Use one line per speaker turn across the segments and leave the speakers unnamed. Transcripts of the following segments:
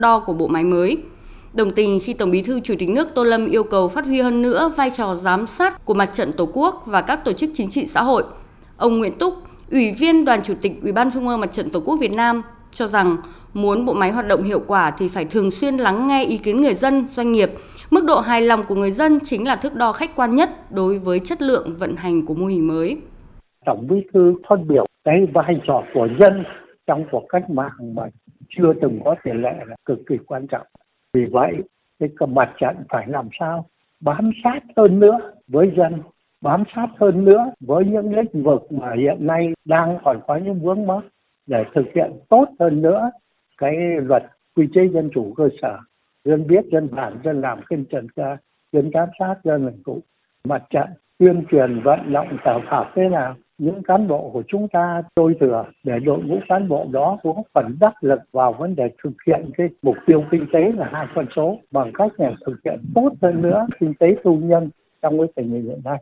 đo của bộ máy mới. Đồng tình khi Tổng Bí thư Chủ tịch nước Tô Lâm yêu cầu phát huy hơn nữa vai trò giám sát của Mặt trận Tổ quốc và các tổ chức chính trị xã hội. Ông Nguyễn Túc, Ủy viên Đoàn Chủ tịch Ủy ban Trung ương Mặt trận Tổ quốc Việt Nam cho rằng muốn bộ máy hoạt động hiệu quả thì phải thường xuyên lắng nghe ý kiến người dân, doanh nghiệp. Mức độ hài lòng của người dân chính là thước đo khách quan nhất đối với chất lượng vận hành của mô hình mới.
Tổng Bí thư phát biểu cái vai trò của dân trong cuộc cách mạng mà chưa từng có tiền lệ là cực kỳ quan trọng. Vì vậy, cái mặt trận phải làm sao bám sát hơn nữa với dân, bám sát hơn nữa với những lĩnh vực mà hiện nay đang còn có những vướng mắc để thực hiện tốt hơn nữa cái luật quy chế dân chủ cơ sở, dân biết, dân bàn, dân làm, dân giám sát, dân làm chủ. Mặt trận tuyên truyền vận động tạo hợp thế nào những cán bộ của chúng ta dôi thừa để đội ngũ cán bộ đó có phần đắc lực vào vấn đề thực hiện cái mục tiêu kinh tế là 2 con số bằng cách là thực hiện tốt hơn nữa kinh tế tư nhân trong cái tình hình hiện nay.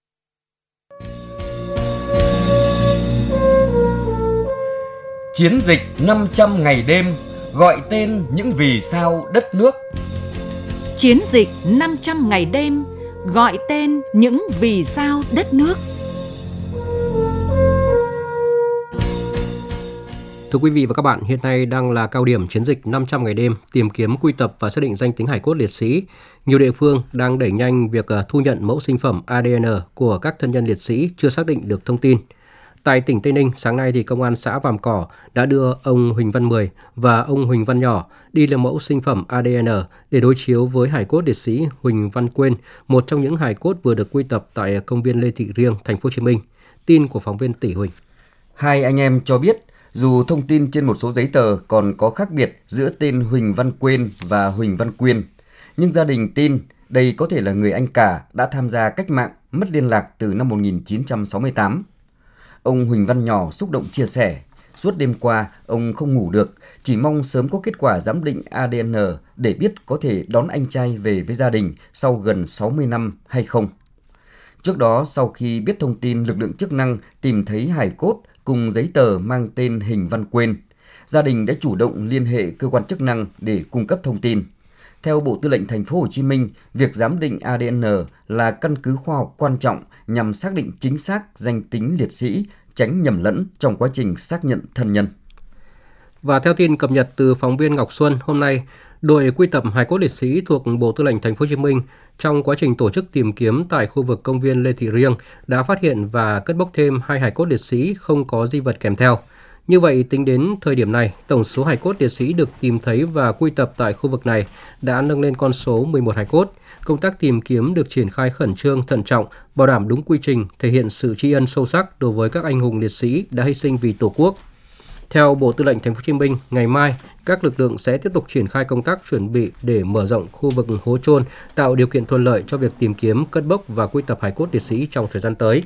Chiến dịch 500 ngày đêm gọi tên những vì sao đất nước.
Chiến dịch 500 ngày đêm gọi tên những vì sao đất nước.
Thưa quý vị và các bạn, hiện nay đang là cao điểm chiến dịch 500 ngày đêm tìm kiếm, quy tập và xác định danh tính hài cốt liệt sĩ. Nhiều địa phương đang đẩy nhanh việc thu nhận mẫu sinh phẩm ADN của các thân nhân liệt sĩ chưa xác định được thông tin. Tại tỉnh Tây Ninh, sáng nay thì Công an xã Vàm Cỏ đã đưa ông Huỳnh Văn Mười và ông Huỳnh Văn Nhỏ đi lấy mẫu sinh phẩm ADN để đối chiếu với hài cốt liệt sĩ Huỳnh Văn Quên, một trong những hài cốt vừa được quy tập tại công viên Lê Thị Riêng, thành phố Hồ Chí Minh. Tin của phóng viên Tỷ Huỳnh.
Hai anh em cho biết, dù thông tin trên một số giấy tờ còn có khác biệt giữa tên Huỳnh Văn Quên và Huỳnh Văn Quyên, nhưng gia đình tin đây có thể là người anh cả đã tham gia cách mạng mất liên lạc từ năm 1968. Ông Huỳnh Văn Nhỏ xúc động chia sẻ, suốt đêm qua ông không ngủ được, chỉ mong sớm có kết quả giám định ADN để biết có thể đón anh trai về với gia đình sau gần 60 năm hay không. Trước đó, sau khi biết thông tin lực lượng chức năng tìm thấy hài cốt cùng giấy tờ mang tên Huỳnh Văn Quên, gia đình đã chủ động liên hệ cơ quan chức năng để cung cấp thông tin. Theo Bộ Tư lệnh Thành phố Hồ Chí Minh, việc giám định ADN là căn cứ khoa học quan trọng nhằm xác định chính xác danh tính liệt sĩ, tránh nhầm lẫn trong quá trình xác nhận thân nhân.
Và theo tin cập nhật từ phóng viên Ngọc Xuân, hôm nay, đội quy tập hài cốt liệt sĩ thuộc Bộ Tư lệnh Thành phố Hồ Chí Minh trong quá trình tổ chức tìm kiếm tại khu vực công viên Lê Thị Riêng đã phát hiện và cất bốc thêm 2 hài cốt liệt sĩ không có di vật kèm theo. Như vậy, tính đến thời điểm này, tổng số hài cốt liệt sĩ được tìm thấy và quy tập tại khu vực này đã nâng lên con số 11 hài cốt. Công tác tìm kiếm được triển khai khẩn trương, thận trọng, bảo đảm đúng quy trình, thể hiện sự tri ân sâu sắc đối với các anh hùng liệt sĩ đã hy sinh vì Tổ quốc. Theo Bộ Tư lệnh Thành phố Hồ Chí Minh, ngày mai, các lực lượng sẽ tiếp tục triển khai công tác chuẩn bị để mở rộng khu vực hố chôn, tạo điều kiện thuận lợi cho việc tìm kiếm, cất bốc và quy tập hài cốt liệt sĩ trong thời gian tới.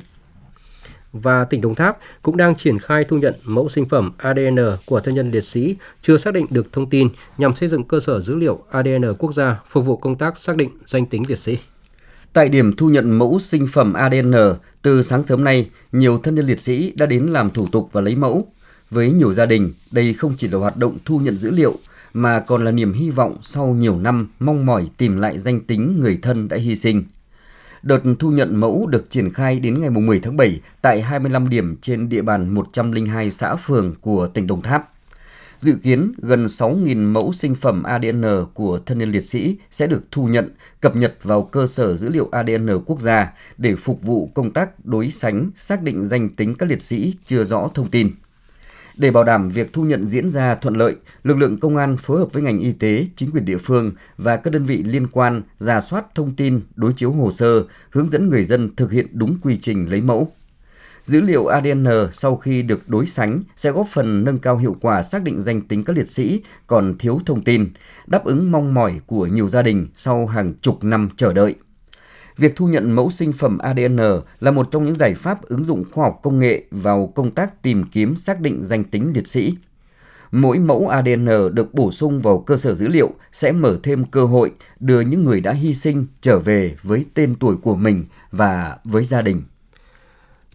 Và tỉnh Đồng Tháp cũng đang triển khai thu nhận mẫu sinh phẩm ADN của thân nhân liệt sĩ chưa xác định được thông tin nhằm xây dựng cơ sở dữ liệu ADN quốc gia phục vụ công tác xác định danh tính liệt sĩ.
Tại điểm thu nhận mẫu sinh phẩm ADN, từ sáng sớm nay, nhiều thân nhân liệt sĩ đã đến làm thủ tục và lấy mẫu. Với nhiều gia đình, đây không chỉ là hoạt động thu nhận dữ liệu, mà còn là niềm hy vọng sau nhiều năm mong mỏi tìm lại danh tính người thân đã hy sinh. Đợt thu nhận mẫu được triển khai đến ngày 10 tháng 7 tại 25 điểm trên địa bàn 102 xã phường của tỉnh Đồng Tháp. Dự kiến gần 6.000 mẫu sinh phẩm ADN của thân nhân liệt sĩ sẽ được thu nhận, cập nhật vào cơ sở dữ liệu ADN quốc gia để phục vụ công tác đối sánh, xác định danh tính các liệt sĩ chưa rõ thông tin. Để bảo đảm việc thu nhận diễn ra thuận lợi, lực lượng công an phối hợp với ngành y tế, chính quyền địa phương và các đơn vị liên quan rà soát thông tin, đối chiếu hồ sơ, hướng dẫn người dân thực hiện đúng quy trình lấy mẫu. Dữ liệu ADN sau khi được đối sánh sẽ góp phần nâng cao hiệu quả xác định danh tính các liệt sĩ còn thiếu thông tin, đáp ứng mong mỏi của nhiều gia đình sau hàng chục năm chờ đợi. Việc thu nhận mẫu sinh phẩm ADN là một trong những giải pháp ứng dụng khoa học công nghệ vào công tác tìm kiếm xác định danh tính liệt sĩ. Mỗi mẫu ADN được bổ sung vào cơ sở dữ liệu sẽ mở thêm cơ hội đưa những người đã hy sinh trở về với tên tuổi của mình và với gia đình.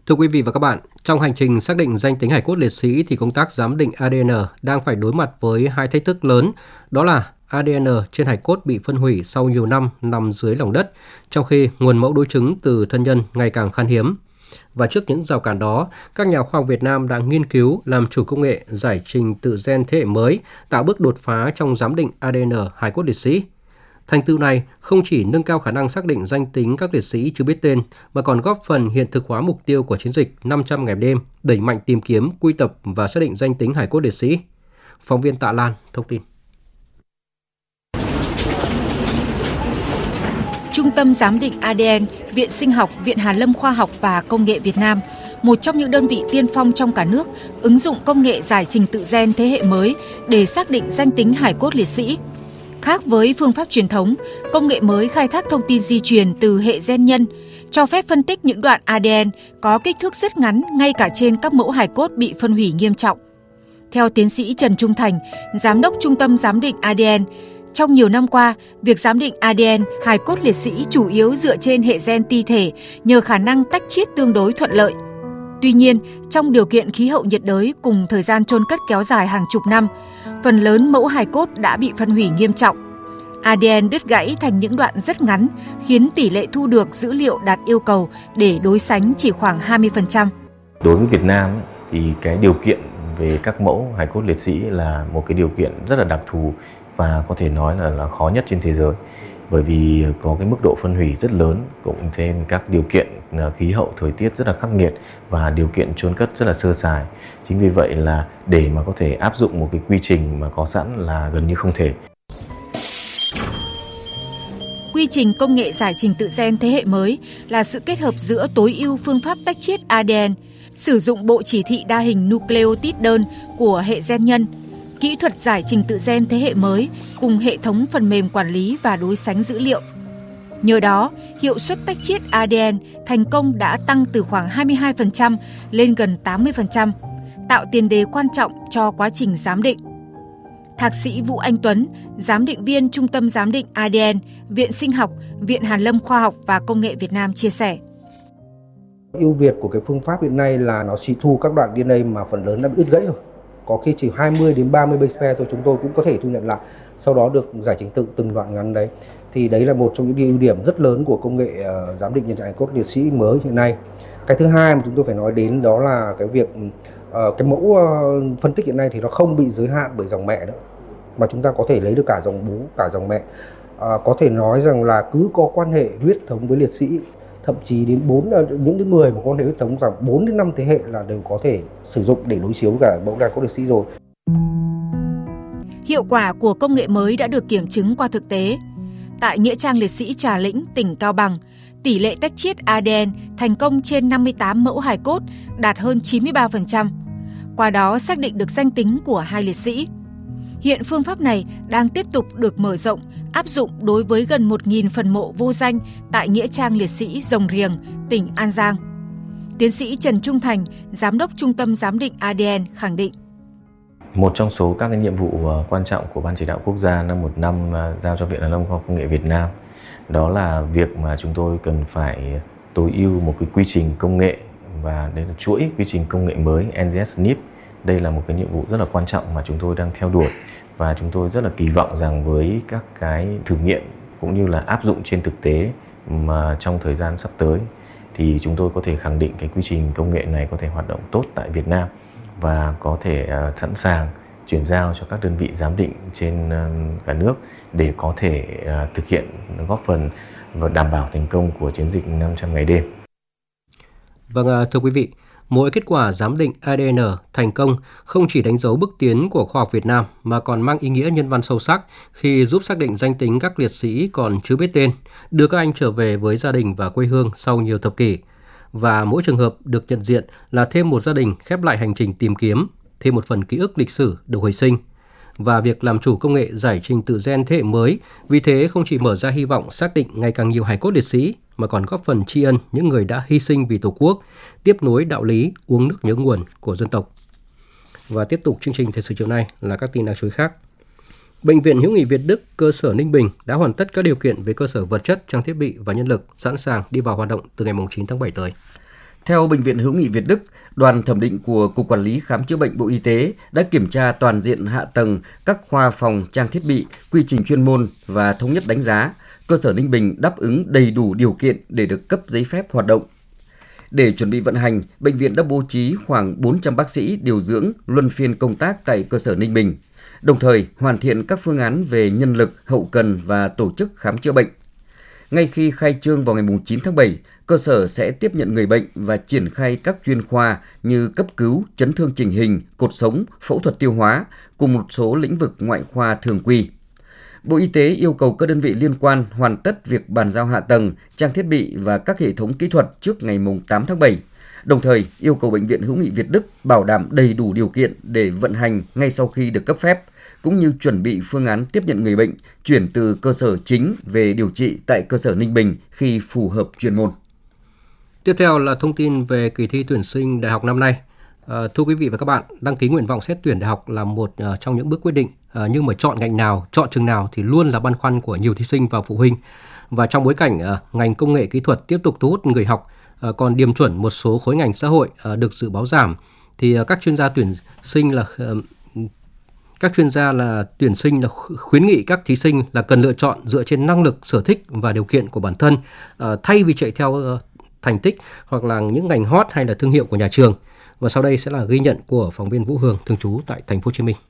Thưa quý vị và các bạn, trong hành trình xác định danh tính hài cốt liệt sĩ thì công tác giám định ADN đang phải đối mặt với hai thách thức lớn, đó là ADN trên hài cốt bị phân hủy sau nhiều năm nằm dưới lòng đất, trong khi nguồn mẫu đối chứng từ thân nhân ngày càng khan hiếm. Và trước những rào cản đó, các nhà khoa học Việt Nam đang nghiên cứu làm chủ công nghệ giải trình tự gen thế hệ mới, tạo bước đột phá trong giám định ADN hài cốt liệt sĩ. Thành tựu này không chỉ nâng cao khả năng xác định danh tính các liệt sĩ chưa biết tên, mà còn góp phần hiện thực hóa mục tiêu của chiến dịch 500 ngày đêm, đẩy mạnh tìm kiếm, quy tập và xác định danh tính hài cốt liệt sĩ. Phóng viên Tạ Lan thông tin.
Trung tâm Giám định ADN, Viện Sinh học, Viện Hàn lâm Khoa học và Công nghệ Việt Nam, một trong những đơn vị tiên phong trong cả nước, ứng dụng công nghệ giải trình tự gen thế hệ mới để xác định danh tính hài cốt liệt sĩ. Khác với phương pháp truyền thống, công nghệ mới khai thác thông tin di truyền từ hệ gen nhân, cho phép phân tích những đoạn ADN có kích thước rất ngắn ngay cả trên các mẫu hài cốt bị phân hủy nghiêm trọng. Theo tiến sĩ Trần Trung Thành, Giám đốc Trung tâm Giám định ADN, trong nhiều năm qua, việc giám định ADN hài cốt liệt sĩ chủ yếu dựa trên hệ gen ti thể nhờ khả năng tách chiết tương đối thuận lợi. Tuy nhiên, trong điều kiện khí hậu nhiệt đới cùng thời gian chôn cất kéo dài hàng chục năm, phần lớn mẫu hài cốt đã bị phân hủy nghiêm trọng. ADN đứt gãy thành những đoạn rất ngắn, khiến tỷ lệ thu được dữ liệu đạt yêu cầu để đối sánh chỉ khoảng 20%.
Đối với Việt Nam thì cái điều kiện về các mẫu hài cốt liệt sĩ là một cái điều kiện rất là đặc thù và có thể nói là khó nhất trên thế giới, bởi vì có cái mức độ phân hủy rất lớn, cộng thêm các điều kiện khí hậu thời tiết rất là khắc nghiệt và điều kiện chôn cất rất là sơ sài. Chính vì vậy là để mà có thể áp dụng một cái quy trình mà có sẵn là gần như không thể.
Quy trình công nghệ giải trình tự gen thế hệ mới là sự kết hợp giữa tối ưu phương pháp tách chiết ADN, sử dụng bộ chỉ thị đa hình nucleotide đơn của hệ gen nhân, kỹ thuật giải trình tự gen thế hệ mới cùng hệ thống phần mềm quản lý và đối sánh dữ liệu. Nhờ đó, hiệu suất tách chiết ADN thành công đã tăng từ khoảng 22% lên gần 80%, tạo tiền đề quan trọng cho quá trình giám định. Thạc sĩ Vũ Anh Tuấn, giám định viên Trung tâm Giám định ADN, Viện Sinh học, Viện Hàn lâm Khoa học và Công nghệ Việt Nam chia sẻ.
Ưu việt của cái phương pháp hiện nay là nó chỉ thu các đoạn DNA mà phần lớn đã bị đứt gãy rồi. Có khi chỉ 20 đến 30 base pair thôi chúng tôi cũng có thể thu nhận lại, sau đó được giải trình tự từng đoạn ngắn đấy. Thì đấy là một trong những ưu điểm rất lớn của công nghệ giám định nhận dạng hài cốt liệt sĩ mới hiện nay. Cái thứ hai mà chúng tôi phải nói đến đó là cái việc cái mẫu phân tích hiện nay thì nó không bị giới hạn bởi dòng mẹ nữa, mà chúng ta có thể lấy được cả dòng bố, cả dòng mẹ. Có thể nói rằng là cứ có quan hệ huyết thống với liệt sĩ, thậm chí đến những người mà có quan hệ huyết thống rằng 4 đến 5 thế hệ là đều có thể sử dụng để đối chiếu cả mẫu hài cốt liệt sĩ rồi.
Hiệu quả của công nghệ mới đã được kiểm chứng qua thực tế. Tại Nghĩa trang liệt sĩ Trà Lĩnh, tỉnh Cao Bằng, tỷ lệ tách chiết ADN thành công trên 58 mẫu hài cốt, đạt hơn 93%. Qua đó xác định được danh tính của 2 liệt sĩ. Hiện phương pháp này đang tiếp tục được mở rộng, áp dụng đối với gần 1.000 phần mộ vô danh tại Nghĩa trang liệt sĩ Rồng Riềng, tỉnh An Giang. Tiến sĩ Trần Trung Thành, Giám đốc Trung tâm Giám định ADN khẳng định.
Một trong số các cái nhiệm vụ quan trọng của Ban Chỉ đạo Quốc gia năm 1 năm giao cho Viện Hàn lâm Khoa học Công nghệ Việt Nam, đó là việc mà chúng tôi cần phải tối ưu một cái quy trình công nghệ, và đây là chuỗi quy trình công nghệ mới NGS-NIP. Đây là một cái nhiệm vụ rất là quan trọng mà chúng tôi đang theo đuổi, và chúng tôi rất là kỳ vọng rằng với các cái thử nghiệm cũng như là áp dụng trên thực tế mà trong thời gian sắp tới thì chúng tôi có thể khẳng định cái quy trình công nghệ này có thể hoạt động tốt tại Việt Nam và có thể sẵn sàng chuyển giao cho các đơn vị giám định trên cả nước để có thể thực hiện góp phần và đảm bảo thành công của chiến dịch 500 ngày đêm.
Vâng, thưa quý vị, mỗi kết quả giám định ADN thành công không chỉ đánh dấu bước tiến của khoa học Việt Nam mà còn mang ý nghĩa nhân văn sâu sắc khi giúp xác định danh tính các liệt sĩ còn chưa biết tên, đưa các anh trở về với gia đình và quê hương sau nhiều thập kỷ. Và mỗi trường hợp được nhận diện là thêm một gia đình khép lại hành trình tìm kiếm, thêm một phần ký ức lịch sử được hồi sinh. Và việc làm chủ công nghệ giải trình tự gen thế hệ mới vì thế không chỉ mở ra hy vọng xác định ngày càng nhiều hài cốt liệt sĩ mà còn góp phần tri ân những người đã hy sinh vì Tổ quốc, tiếp nối đạo lý uống nước nhớ nguồn của dân tộc. Và tiếp tục chương trình thời sự chiều nay là các tin đáng chú ý khác. Bệnh viện Hữu nghị Việt Đức cơ sở Ninh Bình đã hoàn tất các điều kiện về cơ sở vật chất, trang thiết bị và nhân lực sẵn sàng đi vào hoạt động từ ngày 9 tháng 7 tới.
Theo Bệnh viện Hữu nghị Việt Đức, đoàn thẩm định của Cục Quản lý Khám chữa bệnh Bộ Y tế đã kiểm tra toàn diện hạ tầng các khoa phòng, trang thiết bị, quy trình chuyên môn và thống nhất đánh giá cơ sở Ninh Bình đáp ứng đầy đủ điều kiện để được cấp giấy phép hoạt động. Để chuẩn bị vận hành, bệnh viện đã bố trí khoảng 400 bác sĩ điều dưỡng luân phiên công tác tại cơ sở Ninh Bình, đồng thời hoàn thiện các phương án về nhân lực, hậu cần và tổ chức khám chữa bệnh. Ngay khi khai trương vào ngày 9 tháng 7, cơ sở sẽ tiếp nhận người bệnh và triển khai các chuyên khoa như cấp cứu, chấn thương chỉnh hình, cột sống, phẫu thuật tiêu hóa, cùng một số lĩnh vực ngoại khoa thường quy. Bộ Y tế yêu cầu các đơn vị liên quan hoàn tất việc bàn giao hạ tầng, trang thiết bị và các hệ thống kỹ thuật trước ngày 8 tháng 7. Đồng thời, yêu cầu Bệnh viện Hữu nghị Việt Đức bảo đảm đầy đủ điều kiện để vận hành ngay sau khi được cấp phép, cũng như chuẩn bị phương án tiếp nhận người bệnh chuyển từ cơ sở chính về điều trị tại cơ sở Ninh Bình khi phù hợp chuyên môn.
Tiếp theo là thông tin về kỳ thi tuyển sinh đại học năm nay. Thưa quý vị và các bạn, đăng ký nguyện vọng xét tuyển đại học là một trong những bước quyết định, nhưng mà chọn ngành nào, chọn trường nào thì luôn là băn khoăn của nhiều thí sinh và phụ huynh. Và trong bối cảnh ngành công nghệ kỹ thuật tiếp tục thu hút người học, còn điểm chuẩn một số khối ngành xã hội được dự báo giảm, thì các chuyên gia tuyển sinh là khuyến nghị các thí sinh là cần lựa chọn dựa trên năng lực, sở thích và điều kiện của bản thân, thay vì chạy theo thành tích hoặc là những ngành hot hay là thương hiệu của nhà trường. Và sau đây sẽ là ghi nhận của phóng viên Vũ Hương thường trú tại thành phố Hồ Chí Minh.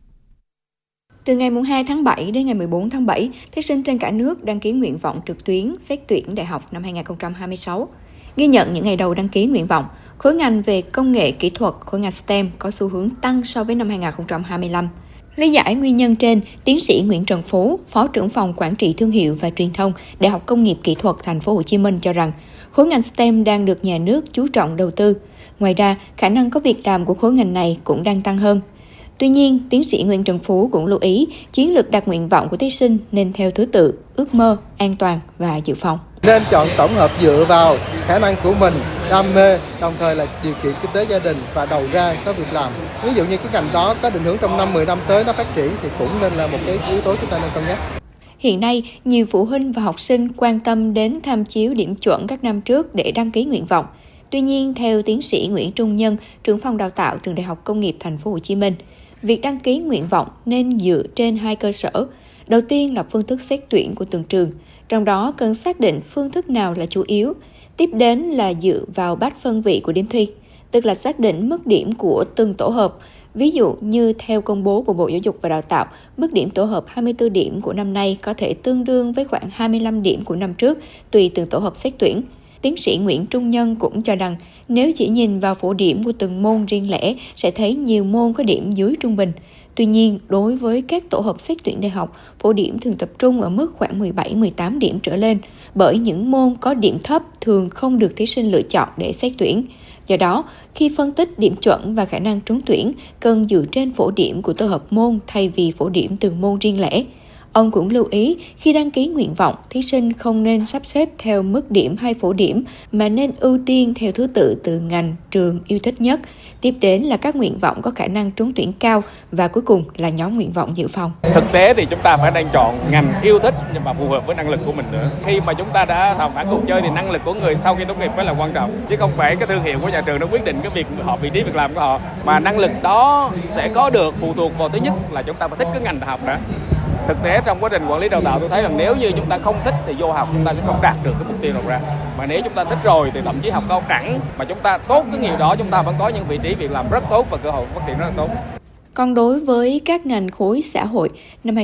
Từ ngày 2 tháng 7 đến ngày 14 tháng 7, thí sinh trên cả nước đăng ký nguyện vọng trực tuyến xét tuyển đại học năm 2026. Ghi nhận những ngày đầu đăng ký nguyện vọng, khối ngành về công nghệ kỹ thuật, khối ngành STEM có xu hướng tăng so với năm 2025. Lý giải nguyên nhân trên, tiến sĩ Nguyễn Trần Phú, Phó trưởng phòng Quản trị Thương hiệu và Truyền thông, Đại học Công nghiệp Kỹ thuật Thành phố Hồ Chí Minh cho rằng, khối ngành STEM đang được nhà nước chú trọng đầu tư. Ngoài ra, khả năng có việc làm của khối ngành này cũng đang tăng hơn. Tuy nhiên, tiến sĩ Nguyễn Trần Phú cũng lưu ý, chiến lược đặt nguyện vọng của thí sinh nên theo thứ tự, ước mơ, an toàn và dự phòng.
Nên chọn tổng hợp dựa vào khả năng của mình, đam mê, đồng thời là điều kiện kinh tế gia đình và đầu ra có việc làm. Ví dụ như cái ngành đó có định hướng trong 5-10 năm tới nó phát triển thì cũng nên là một cái yếu tố chúng ta nên cân nhắc.
Hiện nay, nhiều phụ huynh và học sinh quan tâm đến tham chiếu điểm chuẩn các năm trước để đăng ký nguyện vọng. Tuy nhiên, theo tiến sĩ Nguyễn Trung Nhân, trưởng phòng đào tạo trường Đại học Công nghiệp Thành phố Hồ Chí Minh, việc đăng ký nguyện vọng nên dựa trên hai cơ sở. Đầu tiên là phương thức xét tuyển của từng trường, trong đó cần xác định phương thức nào là chủ yếu. Tiếp đến là dựa vào bát phân vị của điểm thi, tức là xác định mức điểm của từng tổ hợp. Ví dụ như theo công bố của Bộ Giáo dục và Đào tạo, mức điểm tổ hợp 24 điểm của năm nay có thể tương đương với khoảng 25 điểm của năm trước, tùy từng tổ hợp xét tuyển. Tiến sĩ Nguyễn Trung Nhân cũng cho rằng nếu chỉ nhìn vào phổ điểm của từng môn riêng lẻ sẽ thấy nhiều môn có điểm dưới trung bình. Tuy nhiên, đối với các tổ hợp xét tuyển đại học, phổ điểm thường tập trung ở mức khoảng 17-18 điểm trở lên, bởi những môn có điểm thấp thường không được thí sinh lựa chọn để xét tuyển. Do đó, khi phân tích điểm chuẩn và khả năng trúng tuyển, cần dựa trên phổ điểm của tổ hợp môn thay vì phổ điểm từng môn riêng lẻ. Ông cũng lưu ý, khi đăng ký nguyện vọng, thí sinh không nên sắp xếp theo mức điểm hay phổ điểm, mà nên ưu tiên theo thứ tự từ ngành, trường yêu thích nhất. Tiếp đến là các nguyện vọng có khả năng trúng tuyển cao và cuối cùng là nhóm nguyện vọng dự phòng.
Thực tế thì chúng ta phải đang chọn ngành yêu thích nhưng mà phù hợp với năng lực của mình nữa. Khi mà chúng ta đã thỏa mãn cuộc chơi thì năng lực của người sau khi tốt nghiệp mới là quan trọng. Chứ không phải cái thương hiệu của nhà trường nó quyết định cái việc họ vị trí việc làm của họ. Mà năng lực đó sẽ có được phụ thuộc vào thứ nhất là chúng ta phải thích cái ngành đại học đã. Thực tế trong quá trình quản lý đào tạo tôi thấy rằng nếu như chúng ta không thích thì vô học chúng ta sẽ không đạt được cái mục tiêu nào ra. Mà nếu chúng ta thích rồi thì thậm chí học cao đẳng mà chúng ta tốt cái nhiều đó chúng ta vẫn có những vị trí việc làm rất tốt và cơ hội phát triển rất là tốt.
Còn đối với các ngành khối xã hội, năm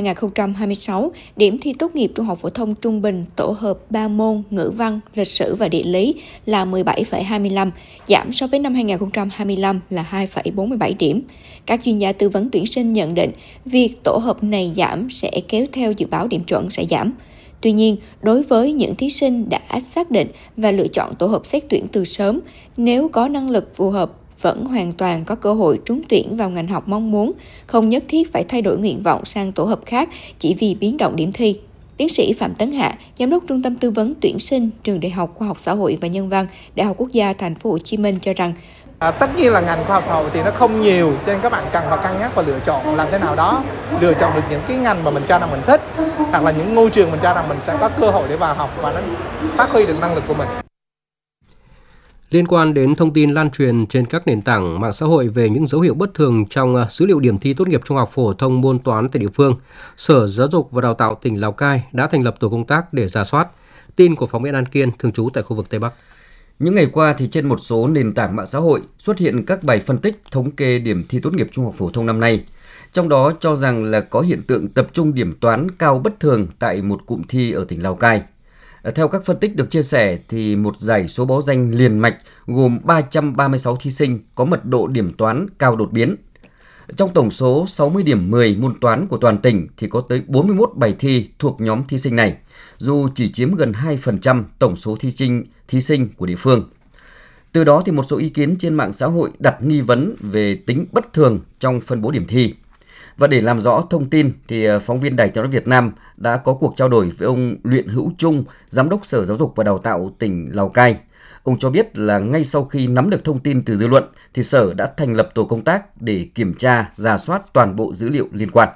2026, điểm thi tốt nghiệp trung học phổ thông trung bình tổ hợp 3 môn ngữ văn, lịch sử và địa lý là 17,25, giảm so với năm 2025 là 2,47 điểm. Các chuyên gia tư vấn tuyển sinh nhận định việc tổ hợp này giảm sẽ kéo theo dự báo điểm chuẩn sẽ giảm. Tuy nhiên, đối với những thí sinh đã xác định và lựa chọn tổ hợp xét tuyển từ sớm, nếu có năng lực phù hợp, vẫn hoàn toàn có cơ hội trúng tuyển vào ngành học mong muốn, không nhất thiết phải thay đổi nguyện vọng sang tổ hợp khác chỉ vì biến động điểm thi. Tiến sĩ Phạm Tấn Hạ, Giám đốc Trung tâm Tư vấn Tuyển sinh, Trường Đại học Khoa học Xã hội và Nhân văn, Đại học Quốc gia Thành phố Hồ Chí Minh cho rằng
tất nhiên là ngành khoa học xã hội thì nó không nhiều, cho nên các bạn cần phải cân nhắc và lựa chọn làm thế nào đó, lựa chọn được những cái ngành mà mình cho rằng mình thích, hoặc là những ngôi trường mình cho rằng mình sẽ có cơ hội để vào học và nó phát huy được năng lực của mình.
Liên quan đến thông tin lan truyền trên các nền tảng mạng xã hội về những dấu hiệu bất thường trong dữ liệu điểm thi tốt nghiệp trung học phổ thông môn toán tại địa phương, Sở Giáo dục và Đào tạo tỉnh Lào Cai đã thành lập tổ công tác để rà soát. Tin của phóng viên An Kiên, thường trú tại khu vực Tây Bắc.
Những ngày qua thì trên một số nền tảng mạng xã hội xuất hiện các bài phân tích thống kê điểm thi tốt nghiệp trung học phổ thông năm nay. Trong đó cho rằng là có hiện tượng tập trung điểm toán cao bất thường tại một cụm thi ở tỉnh Lào Cai. Theo các phân tích được chia sẻ thì một dãy số báo danh liền mạch gồm 336 thí sinh có mật độ điểm toán cao đột biến. Trong tổng số 60 điểm 10 môn toán của toàn tỉnh thì có tới 41 bài thi thuộc nhóm thí sinh này, dù chỉ chiếm gần 2% tổng số thí sinh của địa phương. Từ đó thì một số ý kiến trên mạng xã hội đặt nghi vấn về tính bất thường trong phân bố điểm thi. Và để làm rõ thông tin thì phóng viên Đài Tiếng nói Việt Nam đã có cuộc trao đổi với ông Luyện Hữu Trung, Giám đốc Sở Giáo dục và Đào tạo tỉnh Lào Cai. Ông cho biết là ngay sau khi nắm được thông tin từ dư luận thì Sở đã thành lập tổ công tác để kiểm tra, rà soát toàn bộ dữ liệu liên quan.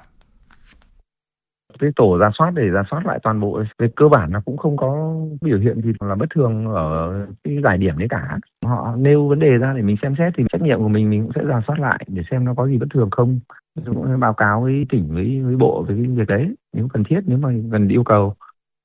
Cái tổ rà soát để rà soát lại toàn bộ, về cơ bản nó cũng không có biểu hiện gì là bất thường ở cái giải điểm đấy cả. Họ nêu vấn đề ra để mình xem xét thì trách nhiệm của mình cũng sẽ rà soát lại để xem nó có gì bất thường không. Chúng cũng báo cáo với tỉnh với bộ về cái việc đấy nếu cần thiết, nếu mà cần yêu cầu.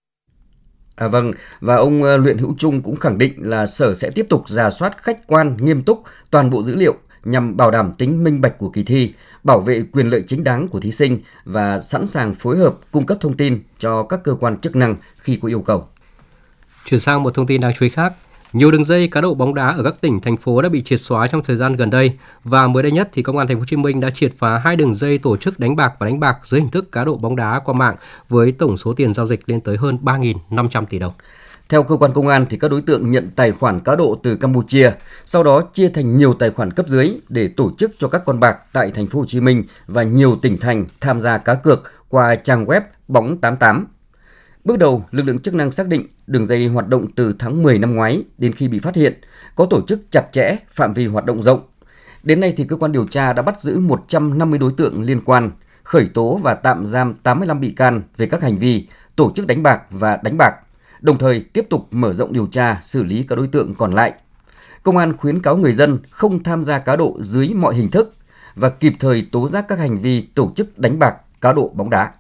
Vâng, và ông Luyện Hữu Trung cũng khẳng định là Sở sẽ tiếp tục rà soát khách quan, nghiêm túc toàn bộ dữ liệu nhằm bảo đảm tính minh bạch của kỳ thi, bảo vệ quyền lợi chính đáng của thí sinh và sẵn sàng phối hợp cung cấp thông tin cho các cơ quan chức năng khi có yêu cầu.
Chuyển sang một thông tin đáng chú ý khác. Nhiều đường dây cá độ bóng đá ở các tỉnh, thành phố đã bị triệt xóa trong thời gian gần đây và mới đây nhất thì Công an Thành phố Hồ Chí Minh đã triệt phá 2 đường dây tổ chức đánh bạc và đánh bạc dưới hình thức cá độ bóng đá qua mạng với tổng số tiền giao dịch lên tới hơn 3.500 tỷ đồng.
Theo cơ quan công an thì các đối tượng nhận tài khoản cá độ từ Campuchia, sau đó chia thành nhiều tài khoản cấp dưới để tổ chức cho các con bạc tại Thành phố Hồ Chí Minh và nhiều tỉnh thành tham gia cá cược qua trang web Bóng 88. Bước đầu, lực lượng chức năng xác định đường dây hoạt động từ tháng 10 năm ngoái đến khi bị phát hiện, có tổ chức chặt chẽ, phạm vi hoạt động rộng. Đến nay thì cơ quan điều tra đã bắt giữ 150 đối tượng liên quan, khởi tố và tạm giam 85 bị can về các hành vi tổ chức đánh bạc và đánh bạc, đồng thời tiếp tục mở rộng điều tra, xử lý các đối tượng còn lại. Công an khuyến cáo người dân không tham gia cá độ dưới mọi hình thức và kịp thời tố giác các hành vi tổ chức đánh bạc, cá độ bóng đá.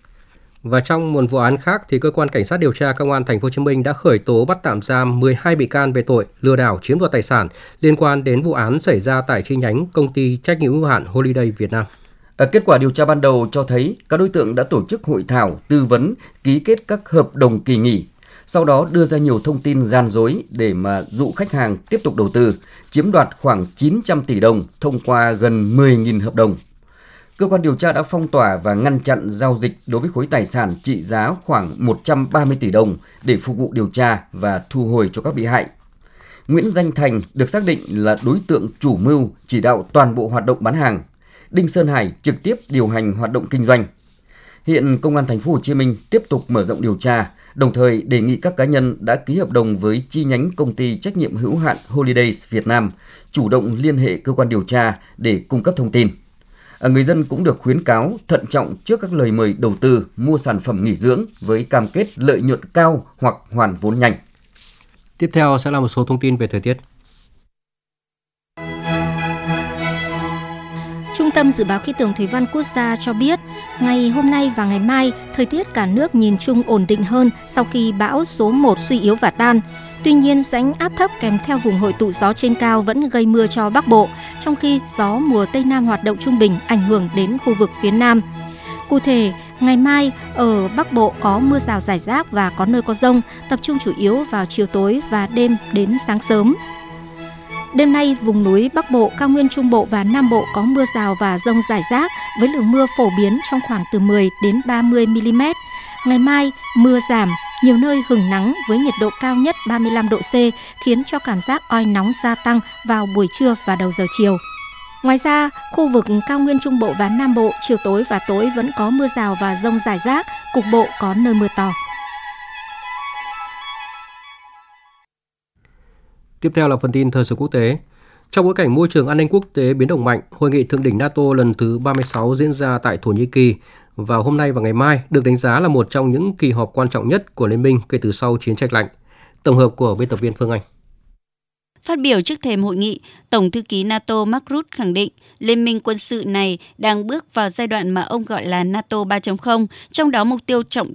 Và trong một vụ án khác thì cơ quan cảnh sát điều tra Công an Thành phố Hồ Chí Minh đã khởi tố bắt tạm giam 12 bị can về tội lừa đảo chiếm đoạt tài sản liên quan đến vụ án xảy ra tại chi nhánh công ty trách nhiệm hữu hạn Holiday Việt Nam.
Kết quả điều tra ban đầu cho thấy các đối tượng đã tổ chức hội thảo, tư vấn, ký kết các hợp đồng kỳ nghỉ, sau đó đưa ra nhiều thông tin gian dối để mà dụ khách hàng tiếp tục đầu tư, chiếm đoạt khoảng 900 tỷ đồng thông qua gần 10.000 hợp đồng. Cơ quan điều tra đã phong tỏa và ngăn chặn giao dịch đối với khối tài sản trị giá khoảng 130 tỷ đồng để phục vụ điều tra và thu hồi cho các bị hại. Nguyễn Danh Thành được xác định là đối tượng chủ mưu chỉ đạo toàn bộ hoạt động bán hàng. Đinh Sơn Hải trực tiếp điều hành hoạt động kinh doanh. Hiện Công an Thành phố Hồ Chí Minh tiếp tục mở rộng điều tra, đồng thời đề nghị các cá nhân đã ký hợp đồng với chi nhánh công ty trách nhiệm hữu hạn Holidays Việt Nam chủ động liên hệ cơ quan điều tra để cung cấp thông tin. Người dân cũng được khuyến cáo thận trọng trước các lời mời đầu tư mua sản phẩm nghỉ dưỡng với cam kết lợi nhuận cao hoặc hoàn vốn nhanh.
Tiếp theo sẽ là một số thông tin về thời tiết.
Trung tâm Dự báo Khí tượng Thủy văn Quốc gia cho biết, ngày hôm nay và ngày mai, thời tiết cả nước nhìn chung ổn định hơn sau khi bão số 1 suy yếu và tan. Tuy nhiên, rãnh áp thấp kèm theo vùng hội tụ gió trên cao vẫn gây mưa cho Bắc Bộ, trong khi gió mùa Tây Nam hoạt động trung bình ảnh hưởng đến khu vực phía Nam. Cụ thể, ngày mai ở Bắc Bộ có mưa rào rải rác và có nơi có dông, tập trung chủ yếu vào chiều tối và đêm đến sáng sớm. Đêm nay, vùng núi Bắc Bộ, cao nguyên Trung Bộ và Nam Bộ có mưa rào và dông rải rác với lượng mưa phổ biến trong khoảng từ 10 đến 30 mm. Ngày mai, mưa giảm, nhiều nơi hửng nắng với nhiệt độ cao nhất 35 độ C, khiến cho cảm giác oi nóng gia tăng vào buổi trưa và đầu giờ chiều. Ngoài ra, khu vực cao nguyên Trung Bộ và Nam Bộ, chiều tối và tối vẫn có mưa rào và dông rải rác, cục bộ có nơi mưa to.
Tiếp theo là phần tin thời sự quốc tế. Trong bối cảnh môi trường an ninh quốc tế biến động mạnh, Hội nghị thượng đỉnh NATO lần thứ 36 diễn ra tại Thổ Nhĩ Kỳ vào hôm nay và ngày mai được đánh giá là một trong những kỳ họp quan trọng nhất của Liên minh kể từ sau chiến tranh lạnh. Tổng hợp của biên tập viên Phương Anh.
Phát biểu trước thềm hội nghị, Tổng thư ký NATO Mark Rutte khẳng định liên minh quân sự này đang bước vào giai đoạn mà ông gọi là NATO 3.0, trong đó mục tiêu trọng